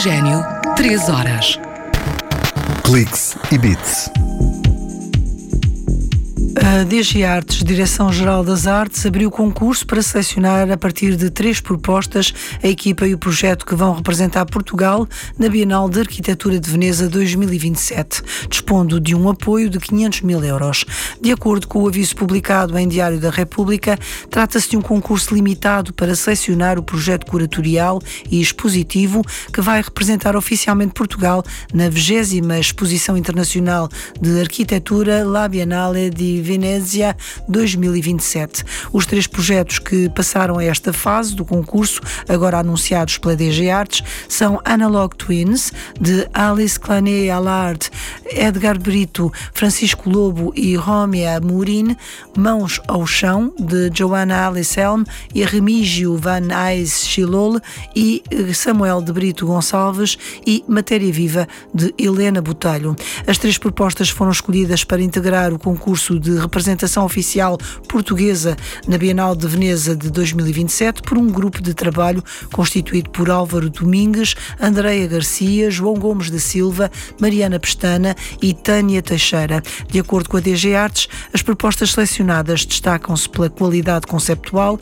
Oxigênio, 3 horas. Cliques e Bits. A DG Artes, Direção-Geral das Artes, abriu concurso para selecionar a partir de 3 propostas a equipa e o projeto que vão representar Portugal na Bienal de Arquitetura de Veneza 2027, dispondo de um apoio de 500 mil euros. De acordo com o aviso publicado em Diário da República, trata-se de um concurso limitado para selecionar o projeto curatorial e expositivo que vai representar oficialmente Portugal na 20ª Exposição Internacional de Arquitetura La Biennale di Venezia 2027. Os 3 projetos que passaram a esta fase do concurso, agora anunciados pela DG Artes, são Analog Twins, de Alice Clané-Allard, Edgar Brito, Francisco Lobo e Romea Murin, Mãos ao Chão, de Joanna Alice Helm e Remígio Van Ais Chilol, e Samuel de Brito Gonçalves e Matéria Viva, de Helena Botelho. As 3 propostas foram escolhidas para integrar o concurso de representação oficial portuguesa na Bienal de Veneza de 2027 por um grupo de trabalho constituído por Álvaro Domingues, Andreia Garcia, João Gomes da Silva, Mariana Pestana e Tânia Teixeira. De acordo com a DG Artes, as propostas selecionadas destacam-se pela qualidade conceptual,